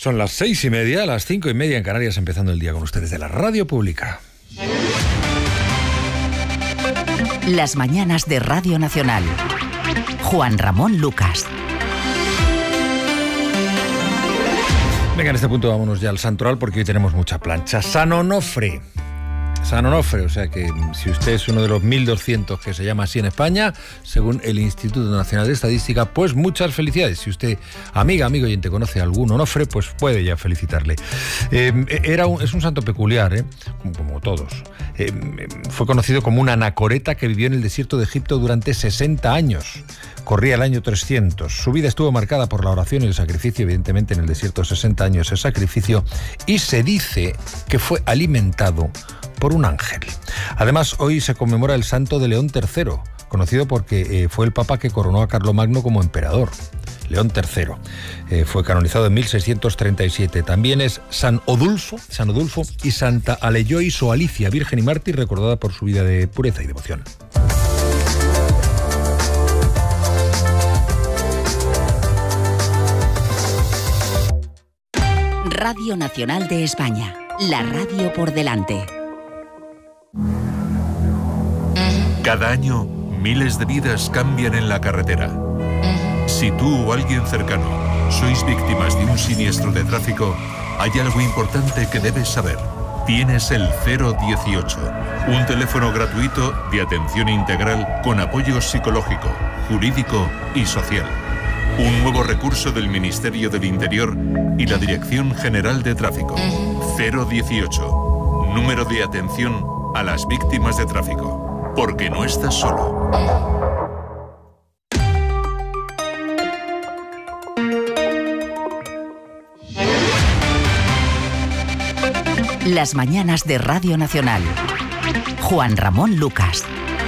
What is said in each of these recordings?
Son las 6:30, las 5:30 en Canarias, empezando el día con ustedes de la Radio Pública. Las mañanas de Radio Nacional. Juan Ramón Lucas. Venga, en este punto vámonos ya al santoral porque hoy tenemos mucha plancha. San Onofre, o sea que si usted es uno de los 1.200 que se llama así en España, según el Instituto Nacional de Estadística, pues muchas felicidades. Si usted, amigo oyente, conoce a algún Onofre, pues puede ya felicitarle. Es un santo peculiar, como todos. Fue conocido como un anacoreta que vivió en el desierto de Egipto durante 60 años. Corría el año 300. Su vida estuvo marcada por la oración y el sacrificio, evidentemente en el desierto 60 años el sacrificio, y se dice que fue alimentado por un ángel. Además, hoy se conmemora el santo de León III, conocido porque fue el papa que coronó a Carlomagno como emperador. León III fue canonizado en 1637. También es San Odulfo y Santa Aleyois o Alicia, virgen y mártir, recordada por su vida de pureza y devoción. Radio Nacional de España, la radio por delante. Cada año, miles de vidas cambian en la carretera. Si tú o alguien cercano sois víctimas de un siniestro de tráfico, hay algo importante que debes saber. Tienes el 018, un teléfono gratuito de atención integral con apoyo psicológico, jurídico y social. Un nuevo recurso del Ministerio del Interior y la Dirección General de Tráfico. 018, número de atención a las víctimas de tráfico. Porque no estás solo. Las mañanas de Radio Nacional. Juan Ramón Lucas.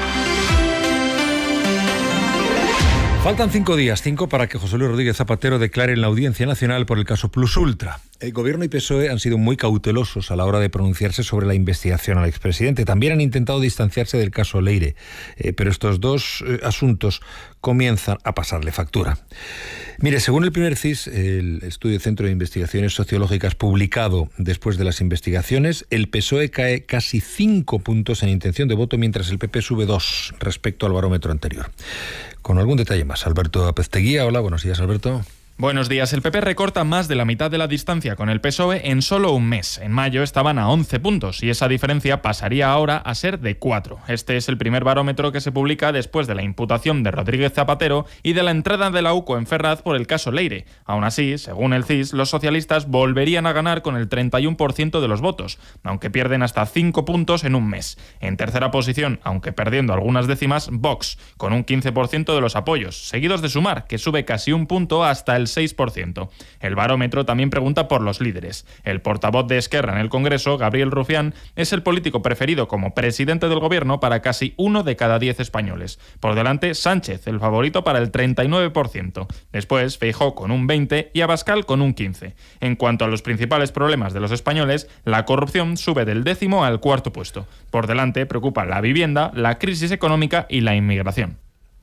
Faltan 5 días, para que José Luis Rodríguez Zapatero declare en la Audiencia Nacional por el caso Plus Ultra. El Gobierno y PSOE han sido muy cautelosos a la hora de pronunciarse sobre la investigación al expresidente. También han intentado distanciarse del caso Leire, pero estos dos asuntos comienzan a pasarle factura. Mire, según el primer CIS, el Estudio Centro de Investigaciones Sociológicas publicado después de las investigaciones, el PSOE cae casi 5 puntos en intención de voto, mientras el PP sube 2 respecto al barómetro anterior. Con algún detalle más, Alberto Apezteguía. Hola, buenos días, Alberto. Buenos días. El PP recorta más de la mitad de la distancia con el PSOE en solo un mes. En mayo estaban a 11 puntos y esa diferencia pasaría ahora a ser de 4. Este es el primer barómetro que se publica después de la imputación de Rodríguez Zapatero y de la entrada de la UCO en Ferraz por el caso Leire. Aún así, según el CIS, los socialistas volverían a ganar con el 31% de los votos, aunque pierden hasta 5 puntos en un mes. En tercera posición, aunque perdiendo algunas décimas, Vox, con un 15% de los apoyos, seguidos de Sumar, que sube casi un punto hasta el 6%. El barómetro también pregunta por los líderes. El portavoz de Esquerra en el Congreso, Gabriel Rufián, es el político preferido como presidente del gobierno para casi 1 de cada 10 españoles. Por delante, Sánchez, el favorito para el 39%. Después, Feijóo con un 20% y Abascal con un 15%. En cuanto a los principales problemas de los españoles, la corrupción sube del 10º al 4º puesto. Por delante, preocupa la vivienda, la crisis económica y la inmigración.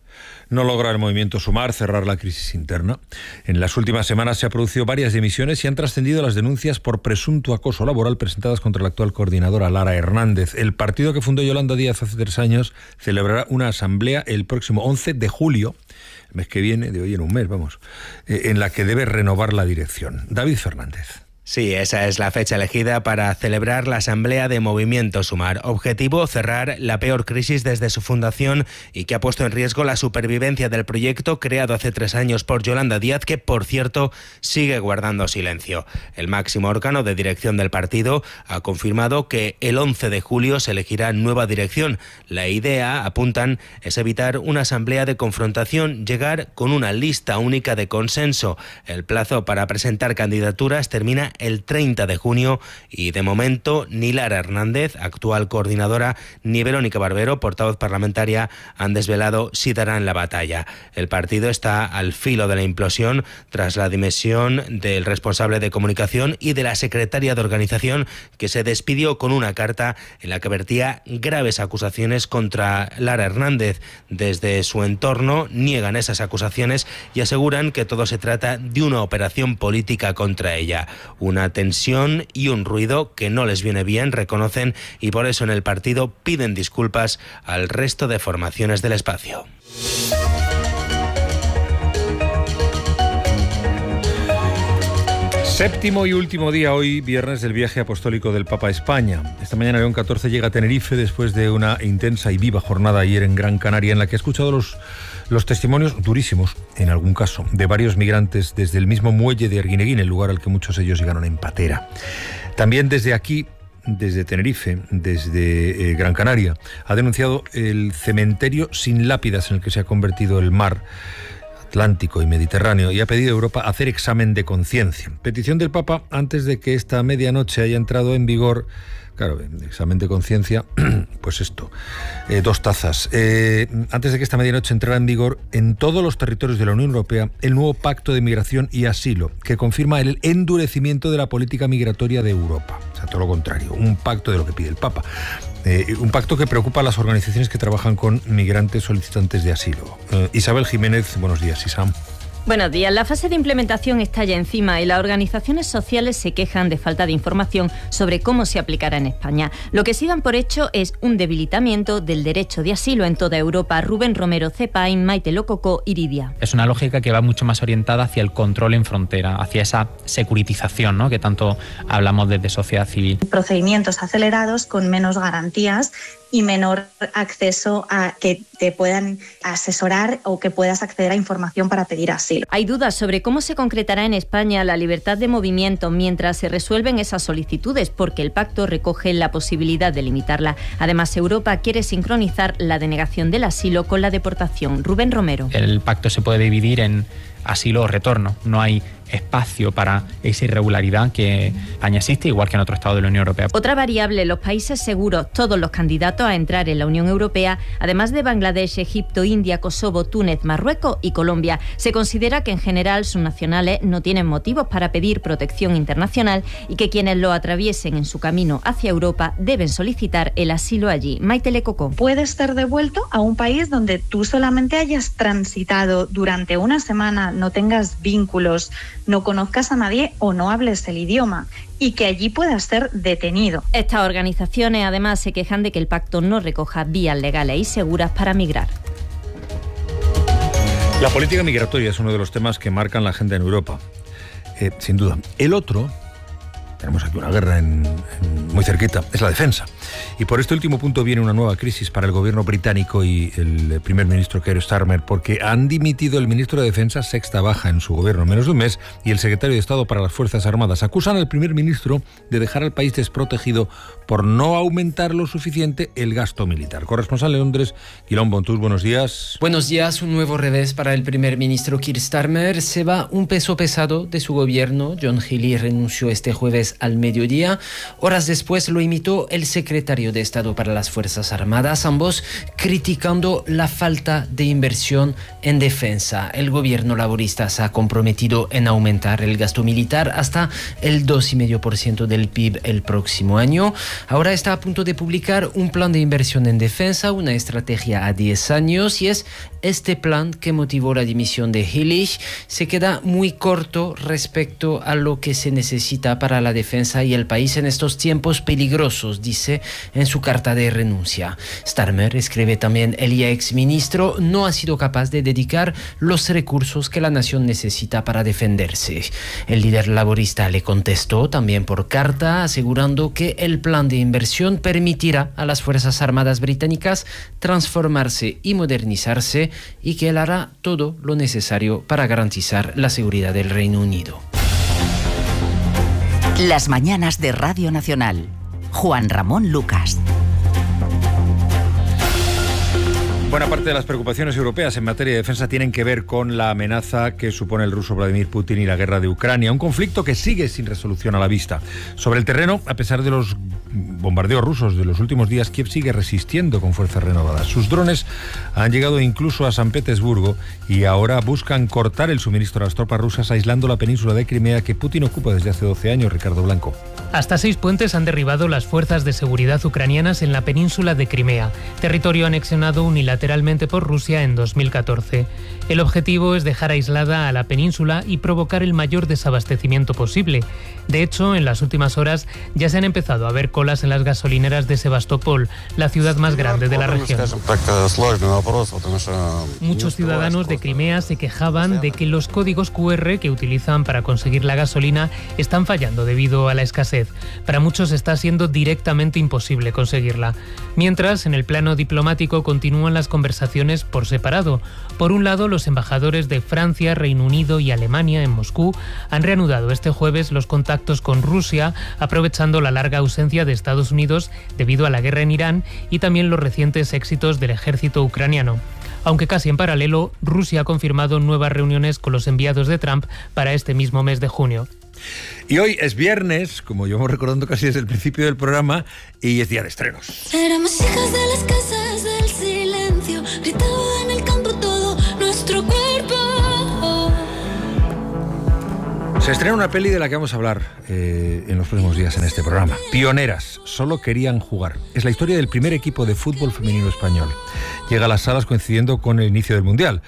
No logra el movimiento Sumar cerrar la crisis interna. En las últimas semanas se han producido varias dimisiones y han trascendido las denuncias por presunto acoso laboral presentadas contra la actual coordinadora Lara Hernández. El partido que fundó Yolanda Díaz hace 3 años celebrará una asamblea el próximo 11 de julio, el mes que viene, de hoy en un mes, en la que debe renovar la dirección. David Fernández. Sí, esa es la fecha elegida para celebrar la asamblea de Movimiento Sumar. Objetivo, cerrar la peor crisis desde su fundación y que ha puesto en riesgo la supervivencia del proyecto creado hace 3 años por Yolanda Díaz, que, por cierto, sigue guardando silencio. El máximo órgano de dirección del partido ha confirmado que el 11 de julio se elegirá nueva dirección. La idea, apuntan, es evitar una asamblea de confrontación, llegar con una lista única de consenso. El plazo para presentar candidaturas termina será el 30 de junio y de momento ni Lara Hernández, actual coordinadora, ni Verónica Barbero, portavoz parlamentaria, han desvelado si darán la batalla. El partido está al filo de la implosión tras la dimisión del responsable de comunicación y de la secretaria de organización, que se despidió con una carta en la que vertía graves acusaciones contra Lara Hernández. Desde su entorno niegan esas acusaciones y aseguran que todo se trata de una operación política contra ella. Una tensión y un ruido que no les viene bien, reconocen, y por eso en el partido piden disculpas al resto de formaciones del espacio. Séptimo y último día hoy, viernes, del viaje apostólico del Papa a España. Esta mañana León XIV llega a Tenerife después de una intensa y viva jornada ayer en Gran Canaria, en la que ha escuchado los testimonios durísimos, en algún caso, de varios migrantes desde el mismo muelle de Arguineguín, el lugar al que muchos de ellos llegaron en patera. También desde aquí, desde Tenerife, desde Gran Canaria, ha denunciado el cementerio sin lápidas en el que se ha convertido el mar Atlántico y Mediterráneo, y ha pedido a Europa hacer examen de conciencia. Petición del Papa antes de que esta medianoche haya entrado en vigor, claro, examen de conciencia, pues esto, 2 tazas. Antes de que esta medianoche entrara en vigor en todos los territorios de la Unión Europea el nuevo Pacto de Migración y Asilo, que confirma el endurecimiento de la política migratoria de Europa. O sea, todo lo contrario, un pacto de lo que pide el Papa. Un pacto que preocupa a las organizaciones que trabajan con migrantes solicitantes de asilo. Isabel Jiménez, buenos días, Isam. Buenos días. La fase de implementación está ya encima y las organizaciones sociales se quejan de falta de información sobre cómo se aplicará en España. Lo que sí dan por hecho es un debilitamiento del derecho de asilo en toda Europa. Rubén Romero, CEPAIN, Maite Lococo, Iridia. Es una lógica que va mucho más orientada hacia el control en frontera, hacia esa securitización, ¿no?, que tanto hablamos desde sociedad civil. Procedimientos acelerados con menos garantías y menor acceso a que te puedan asesorar o que puedas acceder a información para pedir asilo. Hay dudas sobre cómo se concretará en España la libertad de movimiento mientras se resuelven esas solicitudes, porque el pacto recoge la posibilidad de limitarla. Además, Europa quiere sincronizar la denegación del asilo con la deportación. Rubén Romero. El pacto se puede dividir en asilo o retorno. No hay espacio para esa irregularidad que España existe, igual que en otro estado de la Unión Europea. Otra variable, los países seguros, todos los candidatos a entrar en la Unión Europea, además de Bangladesh, Egipto, India, Kosovo, Túnez, Marruecos y Colombia. Se considera que en general sus nacionales no tienen motivos para pedir protección internacional y que quienes lo atraviesen en su camino hacia Europa deben solicitar el asilo allí. Maite Lococo. Puedes ser devuelto a un país donde tú solamente hayas transitado durante una semana, no tengas vínculos, no conozcas a nadie o no hables el idioma, y que allí puedas ser detenido. Estas organizaciones además se quejan de que el pacto no recoja vías legales y seguras para migrar. La política migratoria es uno de los temas que marcan la agenda en Europa, sin duda. El otro, tenemos aquí una guerra muy cerquita, es la defensa. Y por este último punto viene una nueva crisis para el gobierno británico y el primer ministro Keir Starmer, porque han dimitido el ministro de Defensa, sexta baja en su gobierno en menos de un mes, y el secretario de Estado para las Fuerzas Armadas. Acusan al primer ministro de dejar al país desprotegido por no aumentar lo suficiente el gasto militar. Corresponsal en Londres, Guillaume Bontus, buenos días. Buenos días. Un nuevo revés para el primer ministro Keir Starmer. Se va un peso pesado de su gobierno. John Healey renunció este jueves al mediodía. Horas después lo imitó el secretario de Estado para las Fuerzas Armadas, ambos criticando la falta de inversión en defensa. El gobierno laborista se ha comprometido en aumentar el gasto militar hasta el 2,5% del PIB el próximo año. Ahora está a punto de publicar un plan de inversión en defensa, una estrategia a 10 años, y es este plan que motivó la dimisión de Healey. Se queda muy corto respecto a lo que se necesita para la defensa y el país en estos tiempos peligrosos, dice en su carta de renuncia. Starmer, escribe también el ya exministro, no ha sido capaz de dedicar los recursos que la nación necesita para defenderse. El líder laborista le contestó también por carta, asegurando que el plan de inversión permitirá a las Fuerzas Armadas británicas transformarse y modernizarse, y que él hará todo lo necesario para garantizar la seguridad del Reino Unido. Las mañanas de Radio Nacional. Juan Ramón Lucas. Buena parte de las preocupaciones europeas en materia de defensa tienen que ver con la amenaza que supone el ruso Vladimir Putin y la guerra de Ucrania, un conflicto que sigue sin resolución a la vista. Sobre el terreno, a pesar de los bombardeos rusos de los últimos días, Kiev sigue resistiendo con fuerzas renovadas. Sus drones han llegado incluso a San Petersburgo y ahora buscan cortar el suministro a las tropas rusas, aislando la península de Crimea que Putin ocupa desde hace 12 años, Ricardo Blanco. Hasta 6 puentes han derribado las fuerzas de seguridad ucranianas en la península de Crimea, territorio anexionado unilateralmente por Rusia en 2014. El objetivo es dejar aislada a la península y provocar el mayor desabastecimiento posible. De hecho, en las últimas horas ya se han empezado a ver colas en las gasolineras de Sebastopol, la ciudad más grande de la región. Muchos ciudadanos de Crimea se quejaban de que los códigos QR que utilizan para conseguir la gasolina están fallando debido a la escasez. Para muchos está siendo directamente imposible conseguirla. Mientras, en el plano diplomático continúan las conversaciones por separado. Por un lado, los embajadores de Francia, Reino Unido y Alemania en Moscú han reanudado este jueves los contactos con Rusia, aprovechando la larga ausencia de Estados Unidos debido a la guerra en Irán y también los recientes éxitos del ejército ucraniano. Aunque casi en paralelo, Rusia ha confirmado nuevas reuniones con los enviados de Trump para este mismo mes de junio. Y hoy es viernes, como llevamos recordando casi desde el principio del programa, y es día de estrenos. Éramos hijas de las casas del silencio, gritaba en el campo todo nuestro cuerpo. Se estrena una peli de la que vamos a hablar en los próximos días en este programa. Pioneras, solo querían jugar. Es la historia del primer equipo de fútbol femenino español. Llega a las salas coincidiendo con el inicio del Mundial.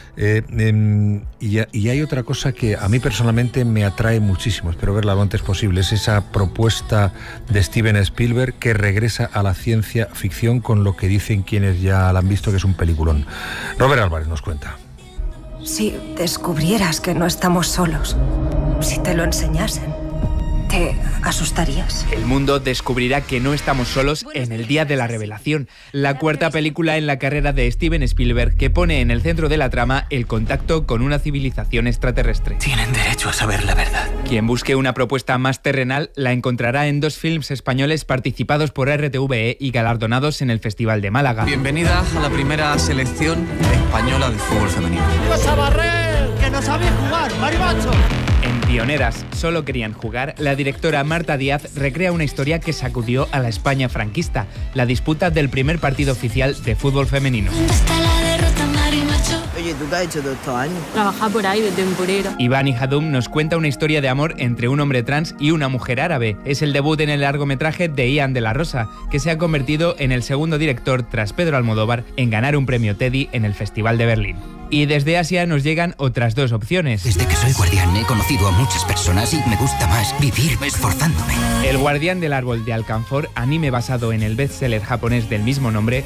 Y hay otra cosa que a mí personalmente me atrae muchísimo, espero verla lo antes posible, es esa propuesta de Steven Spielberg que regresa a la ciencia ficción con lo que dicen quienes ya la han visto, que es un peliculón. Robert Álvarez nos cuenta. Si descubrieras que no estamos solos, si te lo enseñasen, ¿te asustarías? El mundo descubrirá que no estamos solos en el día de la revelación, la cuarta película en la carrera de Steven Spielberg que pone en el centro de la trama el contacto con una civilización extraterrestre. Tienen derecho a saber la verdad. Quien busque una propuesta más terrenal la encontrará en 2 films españoles participados por RTVE y galardonados en el Festival de Málaga. Bienvenida a la primera selección española de fútbol femenino. ¡Dios a barrer! ¡Que no sabéis jugar, marimacho! En Pioneras, solo querían jugar, la directora Marta Díaz recrea una historia que sacudió a la España franquista, la disputa del primer partido oficial de fútbol femenino. ¿Dónde está la derrota, marimacho? Oye, ¿tú qué has hecho todos estos años? Trabajar por ahí de temporero. Iván Hadum nos cuenta una historia de amor entre un hombre trans y una mujer árabe. Es el debut en el largometraje de Ian de la Rosa, que se ha convertido en el segundo director tras Pedro Almodóvar en ganar un premio Teddy en el Festival de Berlín. Y desde Asia nos llegan otras 2 opciones. Desde que soy guardián he conocido a muchas personas y me gusta más vivir esforzándome. El guardián del árbol de Alcanfor, anime basado en el bestseller japonés del mismo nombre.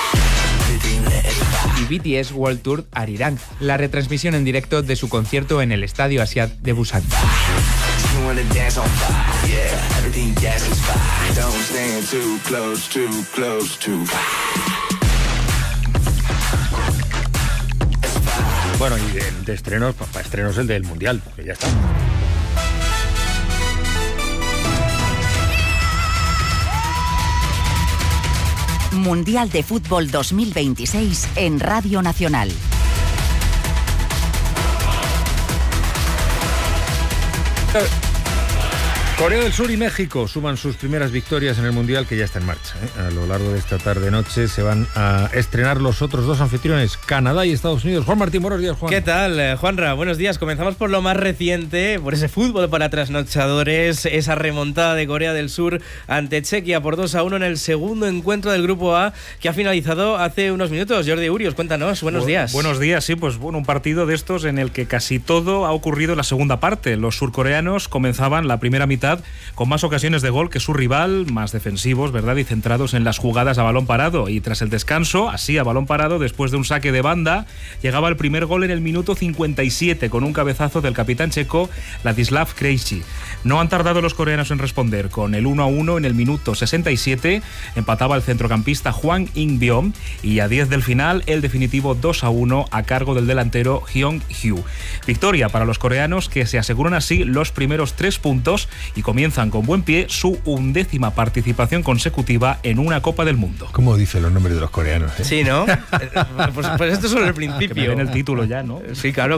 Y BTS World Tour Arirang, la retransmisión en directo de su concierto en el Estadio Asiad de Busan. Bueno, y de estrenos, para estrenos el del Mundial, que ya está. Mundial de Fútbol 2026 en Radio Nacional. Corea del Sur y México suman sus primeras victorias en el Mundial, que ya está en marcha. A lo largo de esta tarde-noche se van a estrenar los otros 2 anfitriones, Canadá y Estados Unidos. Juan Martín, buenos días, Juan. ¿Qué tal, Juanra? Buenos días. Comenzamos por lo más reciente, por ese fútbol para trasnochadores, esa remontada de Corea del Sur ante Chequia por 2-1 en el segundo encuentro del Grupo A, que ha finalizado hace unos minutos. Jordi Urios, cuéntanos, buenos días. Buenos días, sí, pues bueno, un partido de estos en el que casi todo ha ocurrido en la segunda parte. Los surcoreanos comenzaban la primera mitad con más ocasiones de gol que su rival, más defensivos, ¿verdad? Y centrados en las jugadas a balón parado. Y tras el descanso, así a balón parado, después de un saque de banda, llegaba el primer gol en el minuto 57 con un cabezazo del capitán checo Ladislav Krejci. No han tardado los coreanos en responder. Con el 1-1 en el minuto 67 empataba el centrocampista Hwang In-byom y a 10 del final el definitivo 2-1 a cargo del delantero Hyung-hyu. Victoria para los coreanos, que se aseguran así los primeros 3 puntos y y comienzan con buen pie su 11ª participación consecutiva en una Copa del Mundo. ¿Cómo dicen los nombres de los coreanos? Sí, ¿no? Pues esto es solo el principio. Que me den el título ya, ¿no? Sí, claro.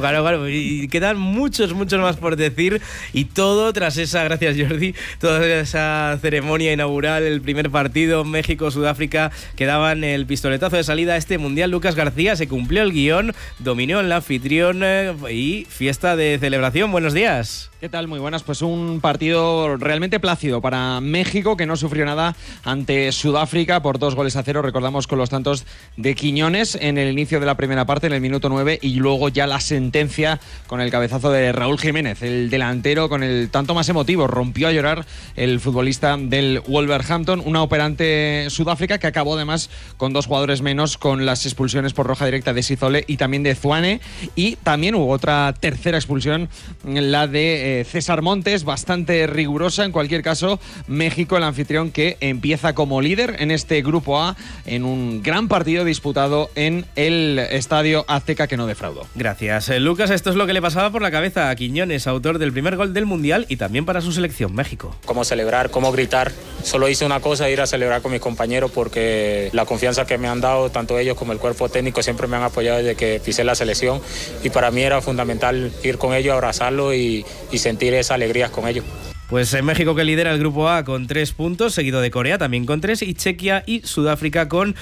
Y quedan muchos más por decir, y todo tras esa, gracias Jordi, toda esa ceremonia inaugural, el primer partido México-Sudáfrica, que daban el pistoletazo de salida a este Mundial. Lucas García, se cumplió el guión, dominó el anfitrión y fiesta de celebración. Buenos días. ¿Qué tal? Muy buenas. Pues un partido realmente plácido para México, que no sufrió nada ante Sudáfrica por 2-0. Recordamos con los tantos de Quiñones en el inicio de la primera parte, en el minuto 9, y luego ya la sentencia con el cabezazo de Raúl Jiménez, el delantero con el tanto más emotivo. Rompió a llorar el futbolista del Wolverhampton, una operante Sudáfrica que acabó además con 2 jugadores menos, con las expulsiones por roja directa de Sizole y también de Zwane, y también hubo otra tercera expulsión, la de César Montes, bastante rigurosa. En cualquier caso, México, el anfitrión, que empieza como líder en este Grupo A, en un gran partido disputado en el Estadio Azteca, que no defraudó. Gracias, Lucas. Esto es lo que le pasaba por la cabeza a Quiñones, autor del primer gol del Mundial y también para su selección, México. Cómo celebrar, cómo gritar. Solo hice una cosa, ir a celebrar con mis compañeros, porque la confianza que me han dado, tanto ellos como el cuerpo técnico, siempre me han apoyado desde que pisé la selección, y para mí era fundamental ir con ellos, abrazarlos y sentir esa alegría con ellos. Pues en México, que lidera el Grupo A con 3 puntos, seguido de Corea también con 3, y Chequia y Sudáfrica con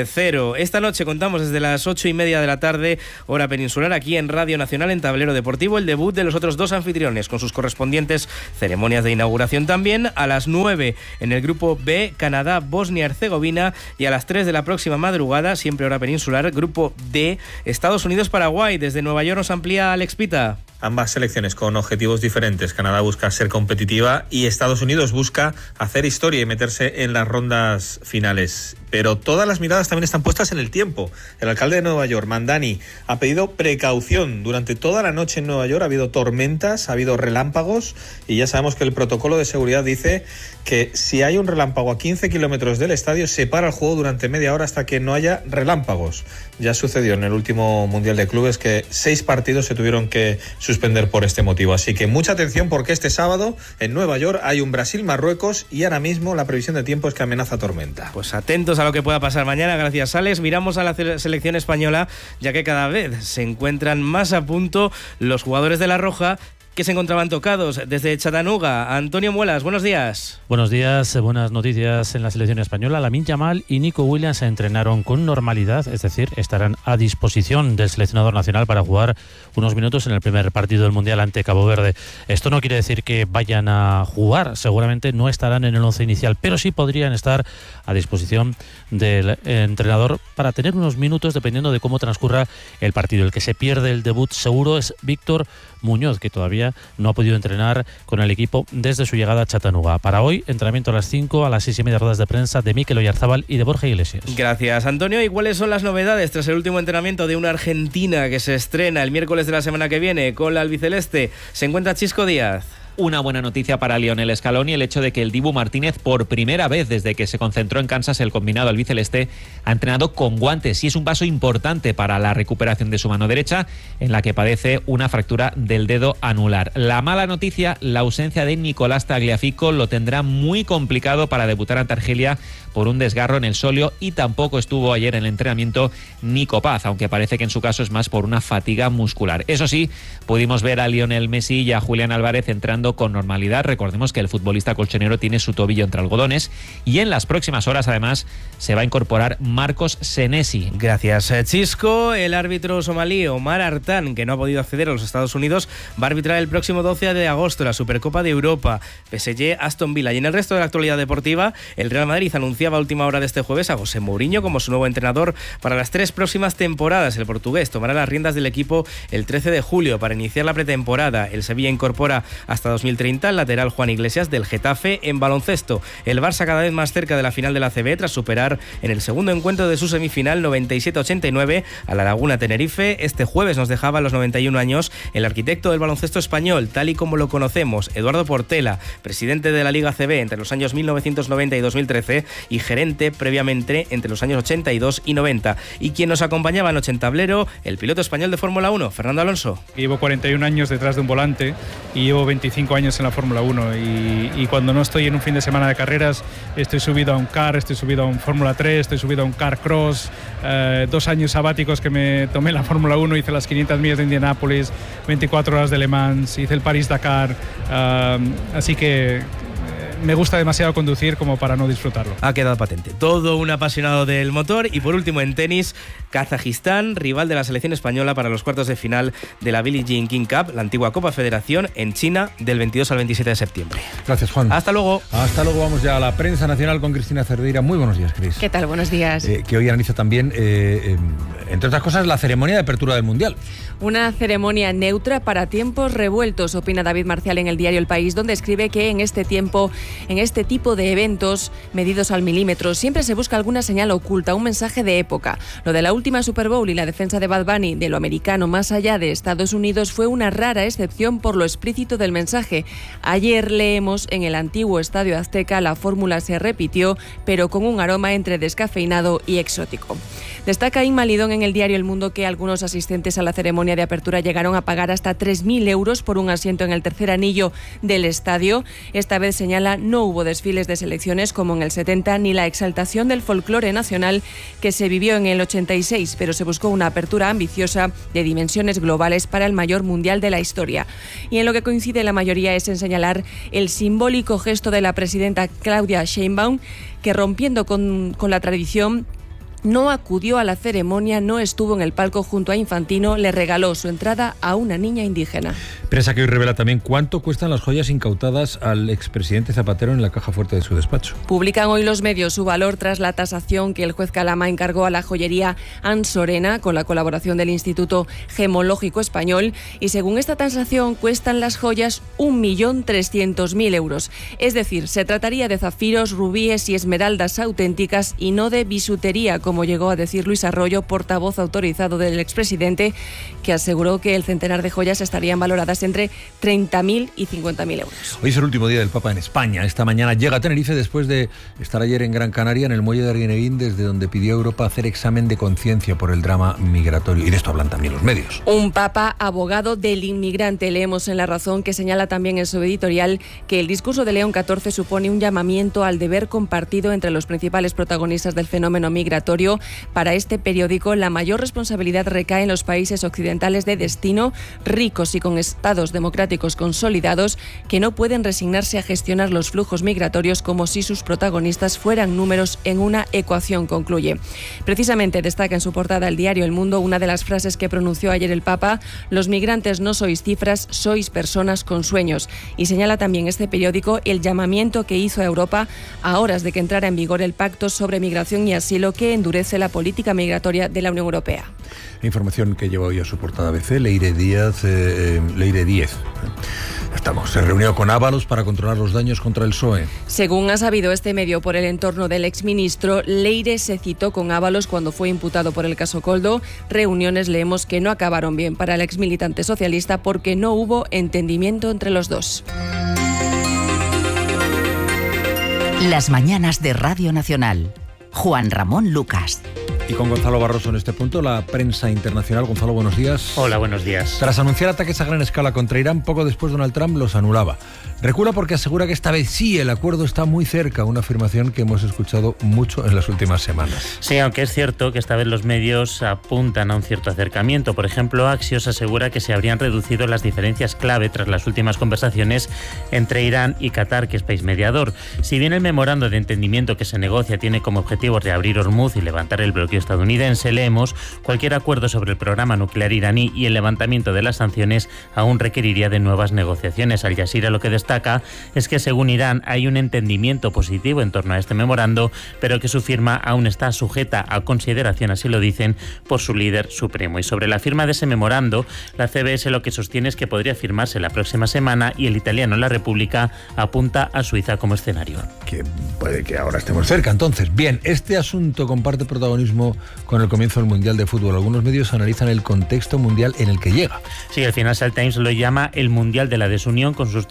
0. Esta noche contamos desde las 8:30 de la tarde, hora peninsular, aquí en Radio Nacional, en Tablero Deportivo, el debut de los otros 2 anfitriones, con sus correspondientes ceremonias de inauguración también. A las 9 en el Grupo B, Canadá, Bosnia-Herzegovina, y a las 3 de la próxima madrugada, siempre hora peninsular, Grupo D, Estados Unidos-Paraguay. Desde Nueva York nos amplía Alex Pita. Ambas selecciones con objetivos diferentes. Canadá busca ser competitiva y Estados Unidos busca hacer historia y meterse en las rondas finales. Pero todas las miradas también están puestas en el tiempo. El alcalde de Nueva York, Mandani, ha pedido precaución. Durante toda la noche en Nueva York ha habido tormentas, ha habido relámpagos, y ya sabemos que el protocolo de seguridad dice que si hay un relámpago a 15 kilómetros del estadio, se para el juego durante media hora hasta que no haya relámpagos. Ya sucedió en el último Mundial de Clubes que 6 partidos se tuvieron que suspender por este motivo. Así que mucha atención, porque este sábado en Nueva York hay un Brasil-Marruecos y ahora mismo la previsión de tiempo es que amenaza tormenta. Pues atentos a lo que pueda pasar mañana. Gracias, Alex. Miramos a la selección española, ya que cada vez se encuentran más a punto los jugadores de la Roja, que se encontraban tocados. Desde Chattanooga, Antonio Muelas, buenos días. Buenos días, buenas noticias en la selección española. Lamine Yamal y Nico Williams se entrenaron con normalidad, es decir, estarán a disposición del seleccionador nacional para jugar unos minutos en el primer partido del Mundial ante Cabo Verde. Esto no quiere decir que vayan a jugar, seguramente no estarán en el 11 inicial, pero sí podrían estar a disposición del entrenador para tener unos minutos dependiendo de cómo transcurra el partido. El que se pierde el debut seguro es Víctor Muñoz, que todavía no ha podido entrenar con el equipo desde su llegada a Chattanooga. Para hoy, entrenamiento a las 5, a las 6:30 ruedas de prensa de Mikel Oyarzábal y de Borja Iglesias. Gracias, Antonio. ¿Y cuáles son las novedades tras el último entrenamiento de una argentina que se estrena el miércoles de la semana que viene con la albiceleste? Se encuentra Chisco Díaz. Una buena noticia para Lionel Scaloni, el hecho de que el Dibu Martínez, por primera vez desde que se concentró en Kansas el combinado albiceleste, ha entrenado con guantes, y es un paso importante para la recuperación de su mano derecha, en la que padece una fractura del dedo anular. La mala noticia, la ausencia de Nicolás Tagliafico, lo tendrá muy complicado para debutar ante Argelia por un desgarro en el sóleo, y tampoco estuvo ayer en el entrenamiento Nico Paz, aunque parece que en su caso es más por una fatiga muscular. Eso sí, pudimos ver a Lionel Messi y a Julián Álvarez entrando con normalidad. Recordemos que el futbolista colchonero tiene su tobillo entre algodones, y en las próximas horas además se va a incorporar Marcos Senesi. Gracias, Chisco. El árbitro somalí Omar Artan, que no ha podido acceder a los Estados Unidos, va a arbitrar el próximo 12 de agosto la Supercopa de Europa, PSG Aston Villa. Y en el resto de la actualidad deportiva, el Real Madrid anunciaba a última hora de este jueves a José Mourinho como su nuevo entrenador para las 3 próximas temporadas. El portugués tomará las riendas del equipo el 13 de julio para iniciar la pretemporada. El Sevilla incorpora hasta 2030 el lateral Juan Iglesias del Getafe. En baloncesto, el Barça cada vez más cerca de la final de la ACB tras superar en el segundo encuentro de su semifinal 97-89 a la Laguna Tenerife. Este jueves nos dejaba a los 91 años el arquitecto del baloncesto español, tal y como lo conocemos, Eduardo Portela, presidente de la Liga ACB entre los años 1990 y 2013, y gerente previamente entre los años 82 y 90. Y quien nos acompañaba anoche en tablero, el piloto español de Fórmula 1, Fernando Alonso. Llevo 41 años detrás de un volante y llevo 25 años en la Fórmula 1 y cuando no estoy en un fin de semana de carreras estoy subido a un kart, estoy subido a un Fórmula 3, estoy subido a un kart cross, 2 años sabáticos que me tomé en la Fórmula 1, hice las 500 millas de Indianápolis, 24 horas de Le Mans, hice el París-Dakar, así que me gusta demasiado conducir como para no disfrutarlo. Ha quedado patente. Todo un apasionado del motor. Y por último, en tenis, Kazajistán, rival de la selección española para los cuartos de final de la Billie Jean King Cup, la antigua Copa Federación, en China, del 22 al 27 de septiembre. Gracias, Juan. Hasta luego. Hasta luego. Vamos ya a la prensa nacional con Cristina Cerdeira. Muy buenos días, Cris. ¿Qué tal? Buenos días. Que hoy analiza también, entre otras cosas, la ceremonia de apertura del Mundial. Una ceremonia neutra para tiempos revueltos, opina David Marcial en el diario El País, donde escribe que en este tipo de eventos medidos al milímetro siempre se busca alguna señal oculta, un mensaje de época. Lo de la última Super Bowl y la defensa de Bad Bunny de lo americano más allá de Estados Unidos fue una rara excepción por lo explícito del mensaje. Ayer leemos en el antiguo Estadio Azteca la fórmula se repitió, pero con un aroma entre descafeinado y exótico. Destaca Inma Lidón en el diario El Mundo que algunos asistentes a la ceremonia de apertura llegaron a pagar hasta 3.000 euros por un asiento en el tercer anillo del estadio. Esta vez, señala, no hubo desfiles de selecciones como en el 70 ni la exaltación del folclore nacional que se vivió en el 86, pero se buscó una apertura ambiciosa de dimensiones globales para el mayor mundial de la historia. Y en lo que coincide la mayoría es en señalar el simbólico gesto de la presidenta Claudia Sheinbaum, que rompiendo con la tradición no acudió a la ceremonia, no estuvo en el palco junto a Infantino, le regaló su entrada a una niña indígena. Prensa que hoy revela también cuánto cuestan las joyas incautadas al expresidente Zapatero en la caja fuerte de su despacho. Publican hoy los medios su valor tras la tasación que el juez Calama encargó a la joyería Ansorena con la colaboración del Instituto Gemológico Español, y según esta tasación cuestan las joyas 1.300.000 euros. Es decir, se trataría de zafiros, rubíes y esmeraldas auténticas y no de bisutería, como llegó a decir Luis Arroyo, portavoz autorizado del expresidente, que aseguró que el centenar de joyas estarían valoradas entre 30.000 y 50.000 euros. Hoy es el último día del Papa en España. Esta mañana llega a Tenerife después de estar ayer en Gran Canaria, en el muelle de Arguineguín, desde donde pidió a Europa hacer examen de conciencia por el drama migratorio. Y de esto hablan también los medios. Un Papa abogado del inmigrante. Leemos en La Razón que señala también en su editorial que el discurso de León XIV supone un llamamiento al deber compartido entre los principales protagonistas del fenómeno migratorio. Para este periódico, la mayor responsabilidad recae en los países occidentales de destino, ricos y con estados democráticos consolidados, que no pueden resignarse a gestionar los flujos migratorios como si sus protagonistas fueran números en una ecuación, concluye. Precisamente destaca en su portada el diario El Mundo una de las frases que pronunció ayer el Papa: los migrantes no sois cifras, sois personas con sueños. Y señala también este periódico el llamamiento que hizo a Europa a horas de que entrara en vigor el Pacto sobre Migración y Asilo, que endurece la política migratoria de la Unión Europea. Información que lleva hoy a su portada ABC, Leire Díez. Estamos. Se reunió con Ábalos para controlar los daños contra el PSOE. Según ha sabido este medio por el entorno del exministro, Leire se citó con Ábalos cuando fue imputado por el caso Coldo. Reuniones, leemos, que no acabaron bien para el exmilitante socialista porque no hubo entendimiento entre los dos. Las mañanas de Radio Nacional. Juan Ramón Lucas. Y con Gonzalo Barroso en este punto, la prensa internacional. Gonzalo, buenos días. Hola, buenos días. Tras anunciar ataques a gran escala contra Irán, poco después Donald Trump los anulaba. Recula porque asegura que esta vez sí, el acuerdo está muy cerca, una afirmación que hemos escuchado mucho en las últimas semanas. Sí, aunque es cierto que esta vez los medios apuntan a un cierto acercamiento. Por ejemplo, Axios asegura que se habrían reducido las diferencias clave tras las últimas conversaciones entre Irán y Qatar, que es país mediador. Si bien el memorando de entendimiento que se negocia tiene como objetivo reabrir Hormuz y levantar el bloqueo estadounidense, leemos, cualquier acuerdo sobre el programa nuclear iraní y el levantamiento de las sanciones aún requeriría de nuevas negociaciones. Al Jazeera lo que destaca es que según Irán hay un entendimiento positivo en torno a este memorando, pero que su firma aún está sujeta a consideración, así lo dicen, por su líder supremo. Y sobre la firma de ese memorando, la CBS lo que sostiene es que podría firmarse la próxima semana y el italiano La República apunta a Suiza como escenario. Que puede que ahora estemos cerca, entonces. Bien, este asunto comparte protagonismo con el comienzo del Mundial de Fútbol. Algunos medios analizan el contexto mundial en el que llega. Sí, el Financial Times lo llama el Mundial de la Desunión, con sus 3 países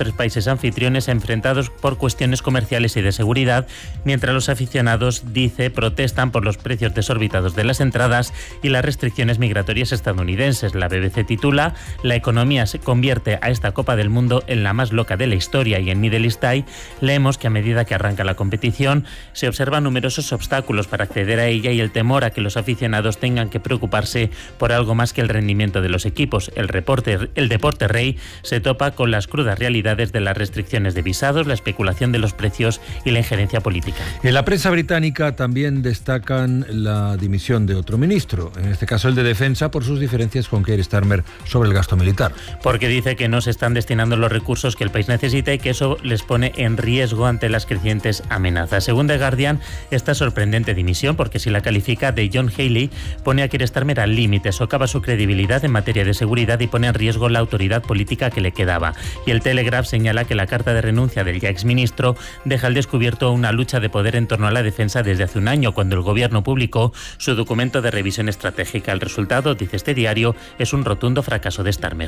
países anfitriones enfrentados por cuestiones comerciales y de seguridad, mientras los aficionados, dice, protestan por los precios desorbitados de las entradas y las restricciones migratorias estadounidenses. La BBC titula: la economía se convierte a esta Copa del Mundo en la más loca de la historia, y en Middle East Eye leemos que a medida que arranca la competición se observan numerosos obstáculos para acceder a ella y el temor a que los aficionados tengan que preocuparse por algo más que el rendimiento de los equipos. El deporte rey se topa con las crudas realidades de las restricciones de visados, la especulación de los precios y la injerencia política. En la prensa británica también destacan la dimisión de otro ministro, en este caso el de Defensa, por sus diferencias con Keir Starmer sobre el gasto militar. Porque dice que no se están destinando los recursos que el país necesita y que eso les pone en riesgo ante las crecientes amenazas. Según The Guardian, esta sorprendente dimisión, porque si la califica de John Healey, pone a Keir Starmer al límite, socava su credibilidad en materia de seguridad y pone en riesgo la autoridad política que le quedaba. Y el Telegraph señala que la carta de renuncia del ya exministro deja al descubierto una lucha de poder en torno a la defensa desde hace un año, cuando el gobierno publicó su documento de revisión estratégica. El resultado, dice este diario, es un rotundo fracaso de Starmer.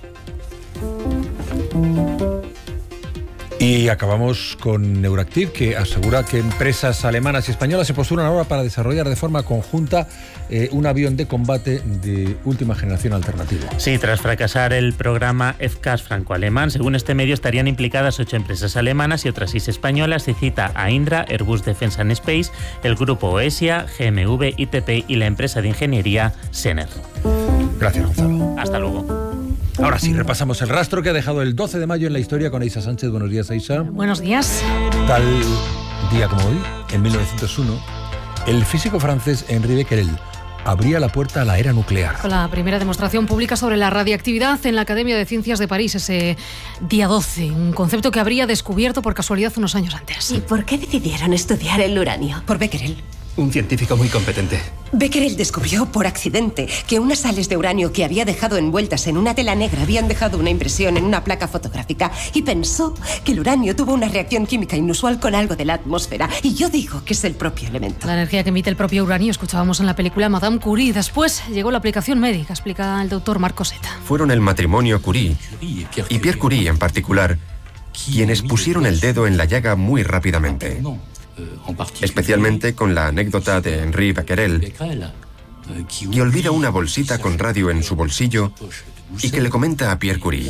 Y acabamos con Neuractiv, que asegura que empresas alemanas y españolas se postulan ahora para desarrollar de forma conjunta un avión de combate de última generación alternativo. Sí, tras fracasar el programa FCAS franco-alemán, según este medio estarían implicadas 8 empresas alemanas y otras 6 españolas. Se cita a Indra, Airbus Defence and Space, el grupo Oesia, GMV, ITP y la empresa de ingeniería Sener. Gracias, Gonzalo. Hasta luego. Ahora sí, repasamos el rastro que ha dejado el 12 de mayo en la historia con Aisa Sánchez. Buenos días, Aisa. Buenos días. Tal día como hoy, en 1901, el físico francés Henri Becquerel abría la puerta a la era nuclear. Con la primera demostración pública sobre la radiactividad en la Academia de Ciencias de París ese día 12, un concepto que habría descubierto por casualidad unos años antes. ¿Y por qué decidieron estudiar el uranio? Por Becquerel. Un científico muy competente. Becquerel descubrió por accidente que unas sales de uranio que había dejado envueltas en una tela negra habían dejado una impresión en una placa fotográfica y pensó que el uranio tuvo una reacción química inusual con algo de la atmósfera. Y yo digo que es el propio elemento. La energía que emite el propio uranio escuchábamos en la película Madame Curie. Después llegó la aplicación médica, explica el doctor Marco Seta. Fueron el matrimonio Curie y Pierre Curie en particular quienes pusieron el dedo en la llaga muy rápidamente. Especialmente con la anécdota de Henri Becquerel, que olvida una bolsita con radio en su bolsillo y que le comenta a Pierre Curie: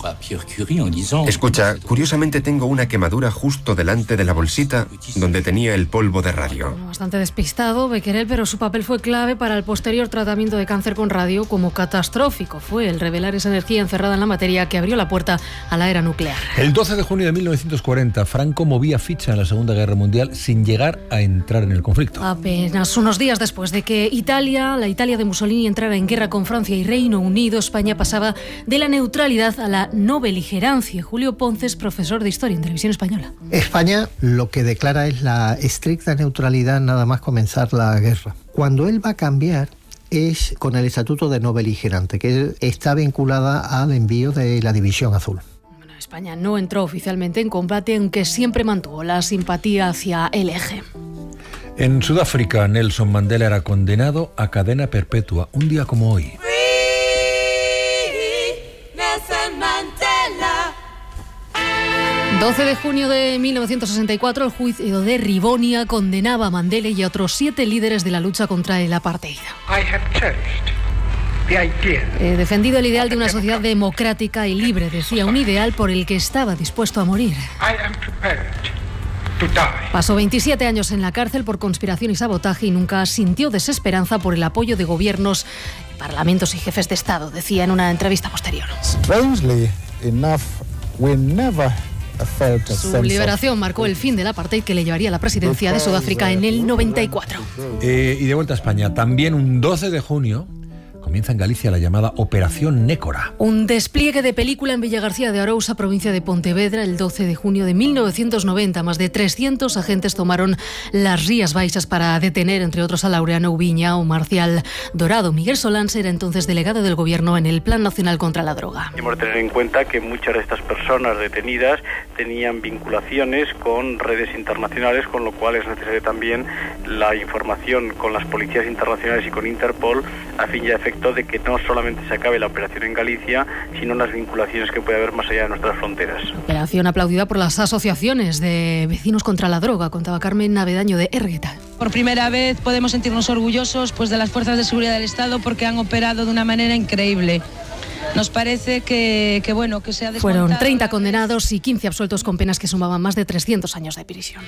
escucha, curiosamente tengo una quemadura justo delante de la bolsita donde tenía el polvo de radio. Bastante despistado Becquerel, pero su papel fue clave para el posterior tratamiento de cáncer con radio. Como catastrófico fue el revelar esa energía encerrada en la materia que abrió la puerta a la era nuclear. El 12 de junio de 1940, Franco movía ficha en la Segunda Guerra Mundial sin llegar a entrar en el conflicto. Apenas unos días después de que la Italia de Mussolini entrara en guerra con Francia y Reino Unido, España pasaba de la neutralidad a la no beligerancia. Julio Ponce es profesor de Historia en Televisión Española. España lo que declara es la estricta neutralidad nada más comenzar la guerra. Cuando él va a cambiar es con el estatuto de no beligerante, que está vinculada al envío de la División Azul. Bueno, España no entró oficialmente en combate, aunque siempre mantuvo la simpatía hacia el eje. En Sudáfrica, Nelson Mandela era condenado a cadena perpetua, un día como hoy. 12 de junio de 1964, el juicio de Rivonia condenaba a Mandela y a otros 7 líderes de la lucha contra el apartheid. Defendido el ideal de una sociedad democrática y libre, decía, un ideal por el que estaba dispuesto a morir. Pasó 27 años en la cárcel por conspiración y sabotaje y nunca sintió desesperanza por el apoyo de gobiernos, parlamentos y jefes de Estado, decía en una entrevista posterior. Strangely enough, we never felt a Su liberación marcó el fin del apartheid que le llevaría a la presidencia de Sudáfrica en el 94. Y de vuelta a España, también un 12 de junio... comienza en Galicia la llamada Operación Nécora. Un despliegue de película en Villagarcía de Arousa, provincia de Pontevedra, el 12 de junio de 1990. Más de 300 agentes tomaron las Rías Baixas para detener, entre otros, a Laureano Ubiña o Marcial Dorado. Miguel Solans era entonces delegado del Gobierno en el Plan Nacional contra la Droga. Hemos de tener en cuenta que muchas de estas personas detenidas tenían vinculaciones con redes internacionales, con lo cual es necesaria también la información con las policías internacionales y con Interpol a fin y a efecto momento de que no solamente se acabe la operación en Galicia, sino las vinculaciones que puede haber más allá de nuestras fronteras. Operación aplaudida por las asociaciones de vecinos contra la droga, contaba Carmen Navedaño de Ergueta. Por primera vez podemos sentirnos orgullosos pues, de las fuerzas de seguridad del Estado porque han operado de una manera increíble. Nos parece que se ha desmontado. Fueron 30 condenados y 15 absueltos con penas que sumaban más de 300 años de prisión.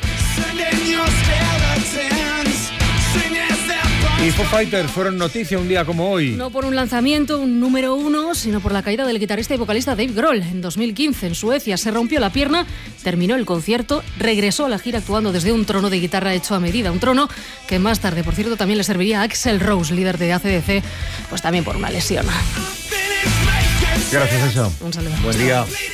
Y Foo Fighters fueron noticia un día como hoy. No por un lanzamiento, un número 1, sino por la caída del guitarrista y vocalista Dave Grohl. En 2015, en Suecia, se rompió la pierna, terminó el concierto, regresó a la gira actuando desde un trono de guitarra hecho a medida. Un trono que más tarde, por cierto, también le serviría a Axl Rose, líder de AC/DC, pues también por una lesión. Gracias, eso. Un saludo. Buen día.